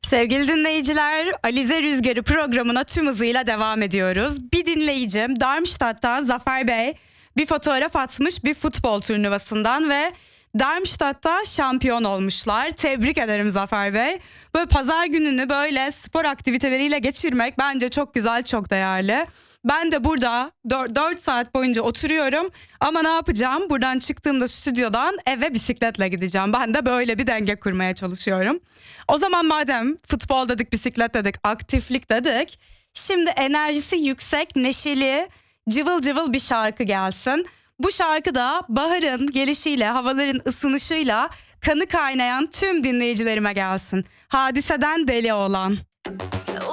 Sevgili dinleyiciler, Alize Rüzgarı programına tüm hızıyla devam ediyoruz. Bir dinleyicim Darmstadt'tan Zafer Bey bir fotoğraf atmış bir futbol turnuvasından ve Darmstadt'ta şampiyon olmuşlar. Tebrik ederim Zafer Bey. Böyle pazar gününü böyle spor aktiviteleriyle geçirmek bence çok güzel, çok değerli. Ben de burada 4 saat boyunca oturuyorum ama ne yapacağım? Buradan çıktığımda stüdyodan eve bisikletle gideceğim. Ben de böyle bir denge kurmaya çalışıyorum. O zaman madem futbol dedik, bisiklet dedik, aktiflik dedik. Şimdi enerjisi yüksek, neşeli, cıvıl cıvıl bir şarkı gelsin. Bu şarkı da baharın gelişiyle, havaların ısınışıyla kanı kaynayan tüm dinleyicilerime gelsin. Hadiseden Deli Olan.